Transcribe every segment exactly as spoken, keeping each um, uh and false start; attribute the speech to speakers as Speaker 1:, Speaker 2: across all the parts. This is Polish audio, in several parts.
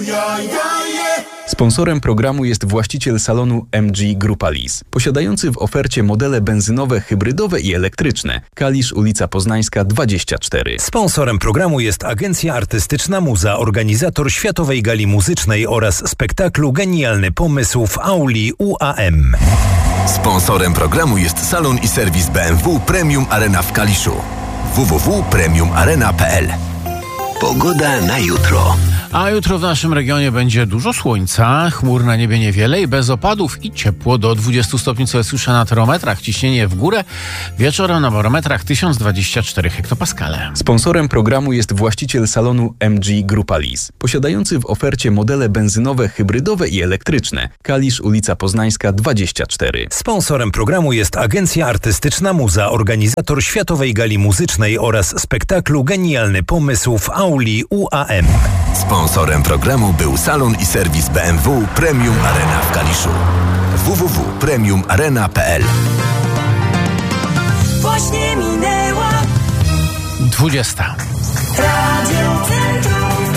Speaker 1: Sponsorem programu jest właściciel salonu M G Grupa Lis, posiadający w ofercie modele benzynowe, hybrydowe i elektryczne. Kalisz, ulica Poznańska dwadzieścia cztery.
Speaker 2: Sponsorem programu jest Agencja Artystyczna Muza, organizator Światowej Gali Muzycznej oraz spektaklu Genialny Pomysł w auli U A M.
Speaker 3: Sponsorem programu jest salon i serwis B M W Premium Arena w Kaliszu. w w w kropka premium arena kropka p l. Pogoda na jutro.
Speaker 4: A jutro w naszym regionie będzie dużo słońca, chmur na niebie niewiele i bez opadów i ciepło do dwudziestu stopni Celsjusza na termometrach, ciśnienie w górę, wieczorem na barometrach tysiąc dwadzieścia cztery hektopaskale.
Speaker 1: Sponsorem programu jest właściciel salonu M G Grupa Lis, posiadający w ofercie modele benzynowe, hybrydowe i elektryczne. Kalisz, ulica Poznańska dwadzieścia cztery.
Speaker 2: Sponsorem programu jest Agencja Artystyczna Muza, organizator Światowej Gali Muzycznej oraz spektaklu Genialny Pomysł w auli U A M.
Speaker 3: Sponsorem programu był salon i serwis B M W Premium Arena w Kaliszu. w w w kropka premium arena kropka p l.
Speaker 5: Właśnie minęła
Speaker 4: dwudziesta.
Speaker 5: Radio Centrum.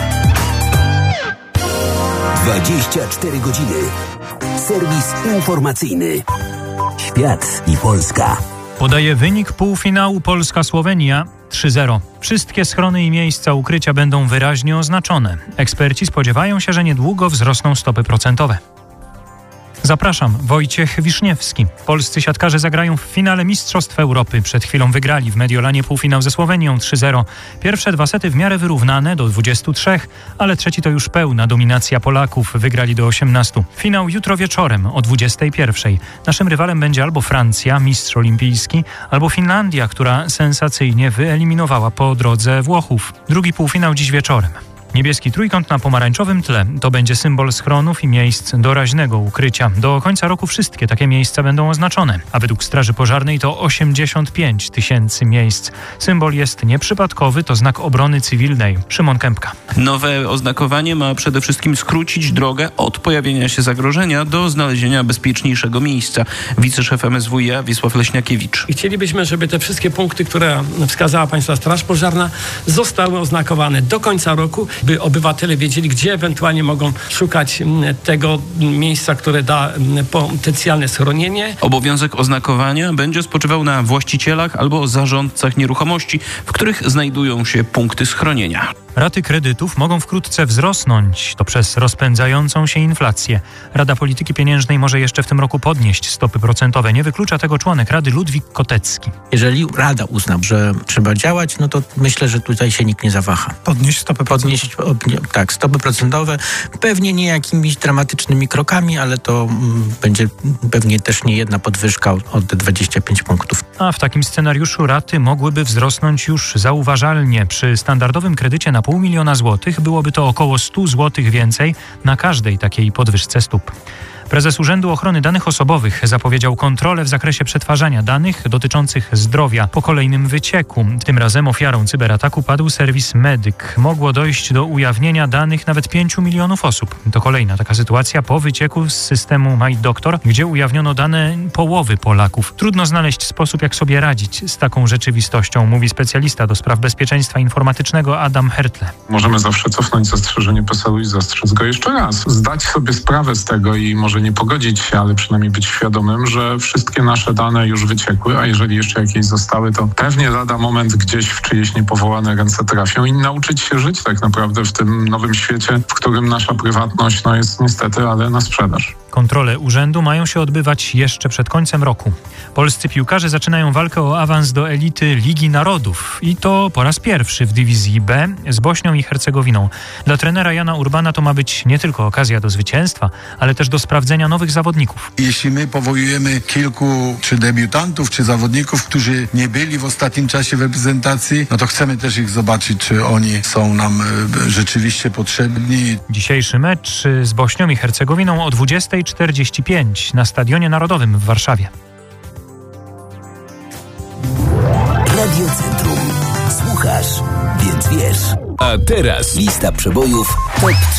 Speaker 6: dwadzieścia cztery godziny. Serwis informacyjny. Świat i Polska.
Speaker 7: Podaje wynik półfinału Polska-Słowenia trzy zero. Wszystkie schrony i miejsca ukrycia będą wyraźnie oznaczone. Eksperci spodziewają się, że niedługo wzrosną stopy procentowe. Zapraszam, Wojciech Wiszniewski. Polscy siatkarze zagrają w finale Mistrzostw Europy. Przed chwilą wygrali w Mediolanie półfinał ze Słowenią trzy zero. Pierwsze dwa sety w miarę wyrównane do dwudziestu trzech, ale trzeci to już pełna dominacja Polaków. Wygrali do osiemnastu. Finał jutro wieczorem o dwudziestej pierwszej. Naszym rywalem będzie albo Francja, mistrz olimpijski, albo Finlandia, która sensacyjnie wyeliminowała po drodze Włochów. Drugi półfinał dziś wieczorem. Niebieski trójkąt na pomarańczowym tle to będzie symbol schronów i miejsc doraźnego ukrycia. Do końca roku wszystkie takie miejsca będą oznaczone, a według Straży Pożarnej to osiemdziesiąt pięć tysięcy miejsc. Symbol jest nieprzypadkowy, to znak obrony cywilnej. Szymon Kępka.
Speaker 8: Nowe oznakowanie ma przede wszystkim skrócić drogę od pojawienia się zagrożenia do znalezienia bezpieczniejszego miejsca. Wiceszef M S W iA Wiesław Leśniakiewicz.
Speaker 9: I chcielibyśmy, żeby te wszystkie punkty, które wskazała Państwa Straż Pożarna, zostały oznakowane do końca roku, by obywatele wiedzieli, gdzie ewentualnie mogą szukać tego miejsca, które da potencjalne schronienie.
Speaker 8: Obowiązek oznakowania będzie spoczywał na właścicielach albo zarządcach nieruchomości, w których znajdują się punkty schronienia.
Speaker 7: Raty kredytów mogą wkrótce wzrosnąć. To przez rozpędzającą się inflację. Rada Polityki Pieniężnej może jeszcze w tym roku podnieść stopy procentowe. Nie wyklucza tego członek Rady Ludwik Kotecki.
Speaker 10: Jeżeli Rada uzna, że trzeba działać, no to myślę, że tutaj się nikt nie zawaha.
Speaker 11: Podnieść stopy
Speaker 10: Podnieść,
Speaker 11: procentowe?
Speaker 10: Tak, stopy procentowe. Pewnie nie jakimiś dramatycznymi krokami, ale to mm, będzie pewnie też nie jedna podwyżka o, o te dwadzieścia pięć punktów.
Speaker 7: A w takim scenariuszu raty mogłyby wzrosnąć już zauważalnie. Przy standardowym kredycie na pół miliona złotych byłoby to około stu złotych więcej na każdej takiej podwyżce stóp. Prezes Urzędu Ochrony Danych Osobowych zapowiedział kontrolę w zakresie przetwarzania danych dotyczących zdrowia po kolejnym wycieku. Tym razem ofiarą cyberataku padł serwis Medyk. Mogło dojść do ujawnienia danych nawet pięciu milionów osób. To kolejna taka sytuacja po wycieku z systemu MyDoktor, gdzie ujawniono dane połowy Polaków. Trudno znaleźć sposób, jak sobie radzić z taką rzeczywistością, mówi specjalista do spraw bezpieczeństwa informatycznego Adam Hertle.
Speaker 12: Możemy zawsze cofnąć zastrzeżenie P E S E L u i zastrzec go jeszcze raz. Zdać sobie sprawę z tego i może nie pogodzić się, ale przynajmniej być świadomym, że wszystkie nasze dane już wyciekły, a jeżeli jeszcze jakieś zostały, to pewnie lada moment gdzieś w czyjeś niepowołane ręce trafią i nauczyć się żyć tak naprawdę w tym nowym świecie, w którym nasza prywatność no jest niestety, ale na sprzedaż.
Speaker 7: Kontrole urzędu mają się odbywać jeszcze przed końcem roku. Polscy piłkarze zaczynają walkę o awans do elity Ligi Narodów. I to po raz pierwszy w dywizji B z Bośnią i Hercegowiną. Dla trenera Jana Urbana to ma być nie tylko okazja do zwycięstwa, ale też do sprawdzenia nowych zawodników.
Speaker 13: Jeśli my powołujemy kilku czy debiutantów, czy zawodników, którzy nie byli w ostatnim czasie w reprezentacji, no to chcemy też ich zobaczyć, czy oni są nam rzeczywiście potrzebni.
Speaker 7: Dzisiejszy mecz z Bośnią i Hercegowiną o dwudziestej czterdzieści pięć na Stadionie Narodowym w Warszawie.
Speaker 6: Radio Centrum. Słuchasz, więc wiesz.
Speaker 3: A teraz
Speaker 6: lista przebojów top